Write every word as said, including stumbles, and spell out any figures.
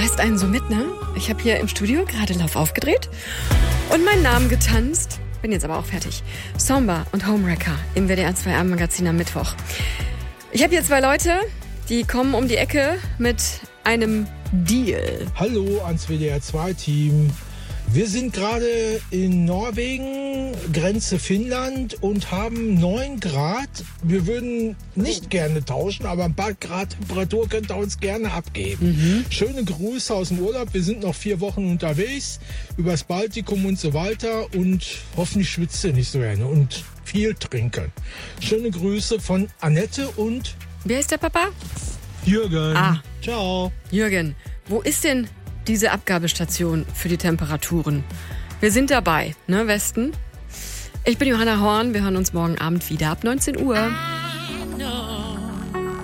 reißt einen so mit, ne? Ich habe hier im Studio gerade Lauf aufgedreht und meinen Namen getanzt. Bin jetzt aber auch fertig. Somba und Homewrecker im W D R zwei Abendmagazin am Mittwoch. Ich habe hier zwei Leute, die kommen um die Ecke mit einem Deal. Hallo ans W D R zwei Team. Wir sind gerade in Norwegen, Grenze Finnland und haben neun Grad. Wir würden nicht gerne tauschen, aber ein paar Grad Temperatur könnt ihr uns gerne abgeben. Mhm. Schöne Grüße aus dem Urlaub. Wir sind noch vier Wochen unterwegs, übers Baltikum und so weiter. Und hoffentlich schwitzt ihr nicht so gerne und viel trinken. Schöne Grüße von Annette und... Wer ist der Papa? Jürgen. Ah. Ciao. Jürgen, wo ist denn diese Abgabestation für die Temperaturen? Wir sind dabei, ne, Westen? Ich bin Johanna Horn, wir hören uns morgen Abend wieder ab neunzehn Uhr.